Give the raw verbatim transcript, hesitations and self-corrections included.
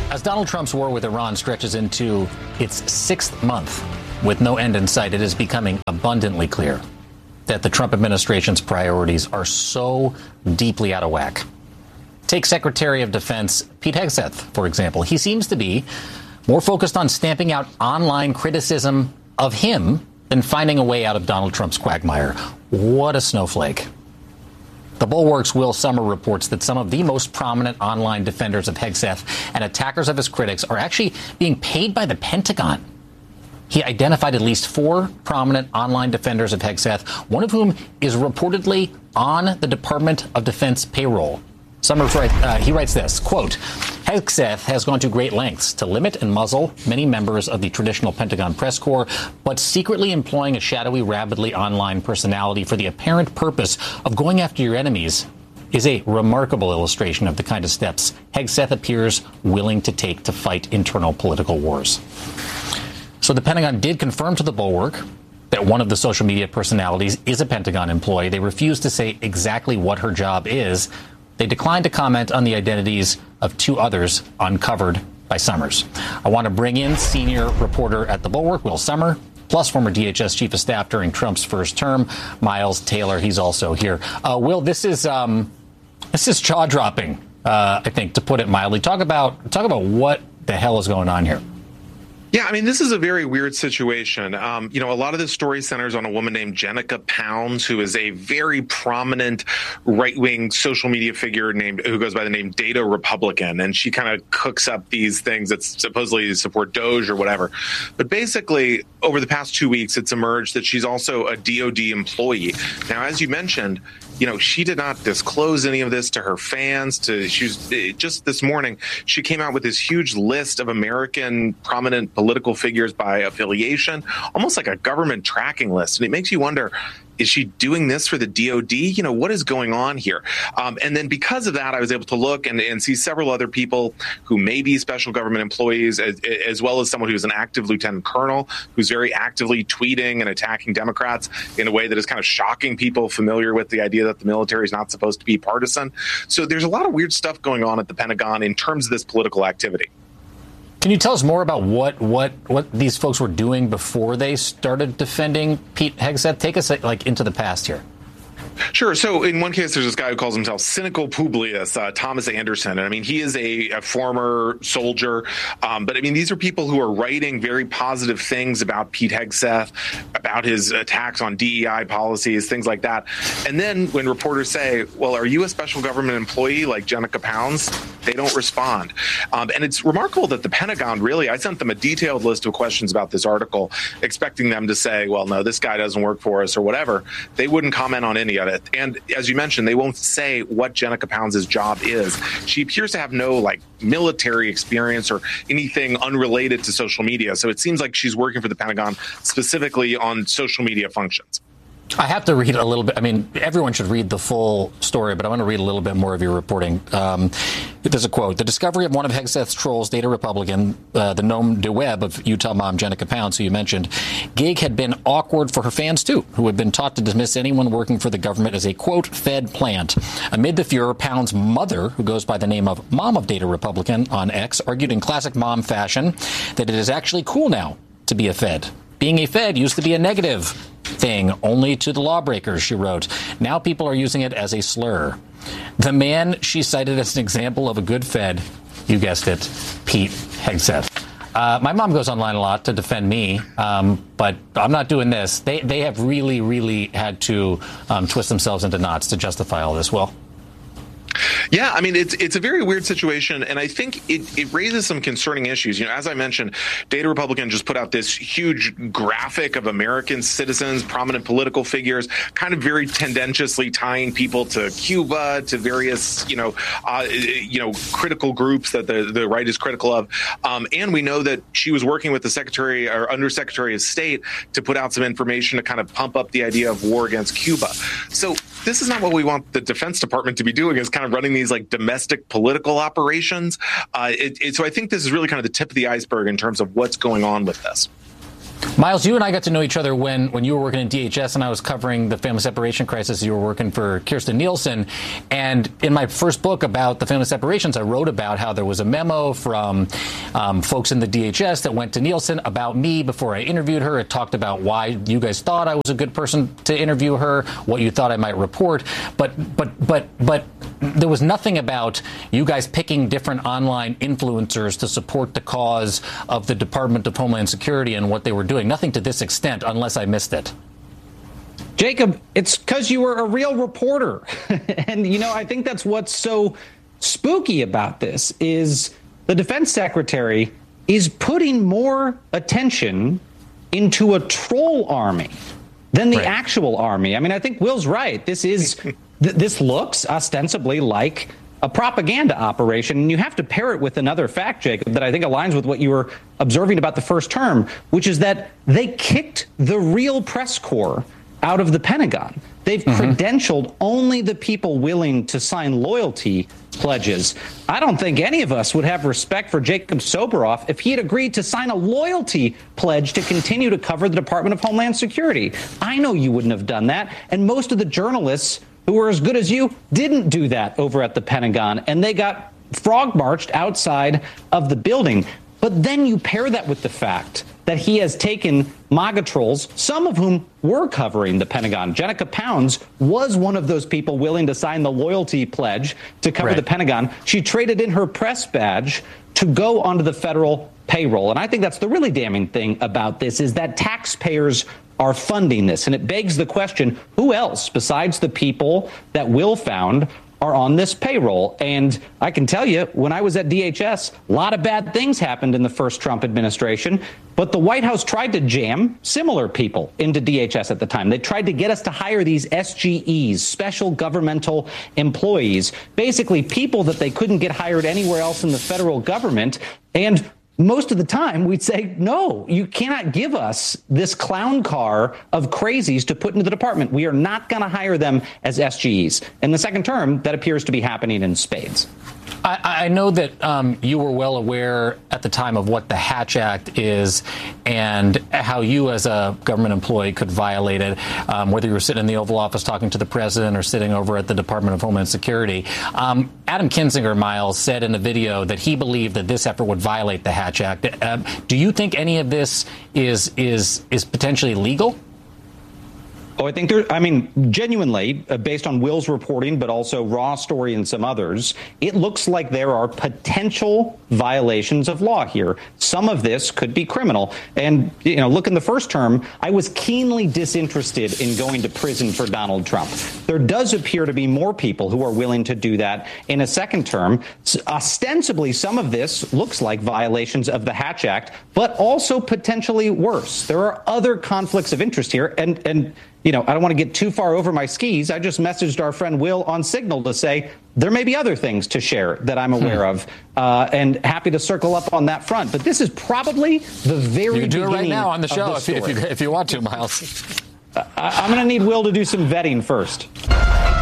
As Donald Trump's war with Iran stretches into its sixth month with no end in sight, it is becoming abundantly clear that the Trump administration's priorities are so deeply out of whack. Take Secretary of Defense Pete Hegseth, for example. He seems to be more focused on stamping out online criticism of him than finding a way out of Donald Trump's quagmire. What a snowflake. The Bulwark's Will Sommer reports that some of the most prominent online defenders of Hegseth and attackers of his critics are actually being paid by the Pentagon. He identified at least four prominent online defenders of Hegseth, one of whom is reportedly on the Department of Defense payroll. Summers write, uh, he writes this, quote, Hegseth has gone to great lengths to limit and muzzle many members of the traditional Pentagon press corps, but secretly employing a shadowy, rapidly online personality for the apparent purpose of going after your enemies is a remarkable illustration of the kind of steps Hegseth appears willing to take to fight internal political wars. So the Pentagon did confirm to the Bulwark that one of the social media personalities is a Pentagon employee. They refused to say exactly what her job is. They declined to comment on the identities of two others uncovered by Summers. I want to bring in senior reporter at the Bulwark, Will Sommer, plus former D H S chief of staff during Trump's first term, Miles Taylor. He's also here. Uh, Will, this is um, this is jaw-dropping, uh, I think, to put it mildly. Talk about talk about what the hell is going on here. Yeah, I mean, this is a very weird situation. Um, you know, a lot of this story centers on a woman named Jenica Pounds, who is a very prominent right-wing social media figure named who goes by the name Data Republican. And she kind of cooks up these things that supposedly support Doge or whatever. But basically, over the past two weeks, it's emerged that she's also a D O D employee. Now, as you mentioned, you know, she did not disclose any of this to her fans. To she was, just this morning, she came out with this huge list of American prominent political figures by affiliation, almost like a government tracking list. And it makes you wonder, is she doing this for the D O D? You know, what is going on here? Um, and then because of that, I was able to look and, and see several other people who may be special government employees, as, as well as someone who's an active lieutenant colonel who's very actively tweeting and attacking Democrats in a way that is kind of shocking people familiar with the idea that the military is not supposed to be partisan. So there's a lot of weird stuff going on at the Pentagon in terms of this political activity. Can you tell us more about what what what these folks were doing before they started defending Pete Hegseth? Take us like into the past here. Sure. So in one case, there's this guy who calls himself Cynical Publius, uh, Thomas Anderson. And I mean, he is a, a former soldier. Um, but I mean, these are people who are writing very positive things about Pete Hegseth, about his attacks on D E I policies, things like that. And then when reporters say, well, are you a special government employee like Jenica Pounds? They don't respond. Um, and it's remarkable that the Pentagon really, I sent them a detailed list of questions about this article, expecting them to say, well, no, this guy doesn't work for us or whatever. They wouldn't comment on any of it. And as you mentioned, they won't say what Jenica Pounds' job is. She appears to have no like military experience or anything unrelated to social media. So it seems like she's working for the Pentagon specifically on social media functions. I have to read a little bit. I mean, everyone should read the full story, but I want to read a little bit more of your reporting. Um, there's a quote. The discovery of one of Hegseth's trolls, Data Republican, uh, the nom de web of Utah mom Jenica Pounds, who you mentioned, gig had been awkward for her fans, too, who had been taught to dismiss anyone working for the government as a, quote, Fed plant. Amid the furor, Pounds' mother, who goes by the name of Mom of Data Republican on X, argued in classic mom fashion that it is actually cool now to be a Fed. Being a Fed used to be a negative thing only to the lawbreakers, she wrote. Now people are using it as a slur. The man she cited as an example of a good Fed, you guessed it, Pete Hegseth. Uh, my mom goes online a lot to defend me, um, but I'm not doing this. They they have really, really had to um, twist themselves into knots to justify all this. Well, Yeah, I mean, it's it's a very weird situation, and I think it, it raises some concerning issues. You know, as I mentioned, Data Republican just put out this huge graphic of American citizens, prominent political figures, kind of very tendentiously tying people to Cuba, to various, you know, uh, you know, critical groups that the, the right is critical of. Um, and we know that she was working with the Secretary or Undersecretary of State to put out some information to kind of pump up the idea of war against Cuba. So this is not what we want the Defense Department to be doing, is kind of running these like domestic political operations. Uh, it, it, so I think this is really kind of the tip of the iceberg in terms of what's going on with this. Miles, you and I got to know each other when, when you were working at D H S and I was covering the family separation crisis. You were working for Kirstjen Nielsen. And in my first book about the family separations, I wrote about how there was a memo from um, folks in the D H S that went to Nielsen about me before I interviewed her. It talked about why you guys thought I was a good person to interview her, what you thought I might report. But but but but there was nothing about you guys picking different online influencers to support the cause of the Department of Homeland Security and what they were doing. Nothing to this extent, unless I missed it. Jacob, it's because you were a real reporter. And, you know, I think that's what's so spooky about this is the defense secretary is putting more attention into a troll army than the right. actual army. I mean, I think Will's right. This is th- this looks ostensibly like a propaganda operation, and you have to pair it with another fact, Jacob, that I think aligns with what you were observing about the first term, which is that they kicked the real press corps out of the Pentagon. They've mm-hmm. credentialed only the people willing to sign loyalty pledges. I don't think any of us would have respect for Jacob Soboroff if he had agreed to sign a loyalty pledge to continue to cover the Department of Homeland Security. I know you wouldn't have done that, and most of the journalists who were as good as you didn't do that over at the Pentagon, and they got frog marched outside of the building. But then you pair that with the fact that he has taken MAGA trolls, some of whom were covering the Pentagon. Jenica Pounds was one of those people willing to sign the loyalty pledge to cover right. the Pentagon. She traded in her press badge to go onto the federal payroll. And I think that's the really damning thing about this is that taxpayers are funding this. And it begs the question, who else besides the people that Will found are on this payroll? And I can tell you, when I was at D H S, a lot of bad things happened in the first Trump administration. But the White House tried to jam similar people into D H S at the time. They tried to get us to hire these S G Es, special governmental employees, basically people that they couldn't get hired anywhere else in the federal government. And most of the time, we'd say, no, you cannot give us this clown car of crazies to put into the department. We are not going to hire them as S G Es. In the second term, that appears to be happening in spades. I, I know that um, you were well aware at the time of what the Hatch Act is and how you as a government employee could violate it, um, whether you were sitting in the Oval Office talking to the president or sitting over at the Department of Homeland Security. Um, Adam Kinzinger, Miles, said in a video that he believed that this effort would violate the Hatch Act. Uh, do you think any of this is is is potentially legal? Oh, I think there, I mean, genuinely, uh, based on Will's reporting, but also Raw Story and some others, it looks like there are potential violations of law here. Some of this could be criminal. And, you know, look, in the first term, I was keenly disinterested in going to prison for Donald Trump. There does appear to be more people who are willing to do that in a second term. Ostensibly, some of this looks like violations of the Hatch Act, but also potentially worse. There are other conflicts of interest here. And, and, you know, I don't want to get too far over my skis. I just messaged our friend Will on Signal to say there may be other things to share that I'm aware hmm. of, uh, and happy to circle up on that front. But this is probably the very you can do beginning it right now on the show if you, if, you, if you want to, Miles. uh, I'm going to need Will to do some vetting first.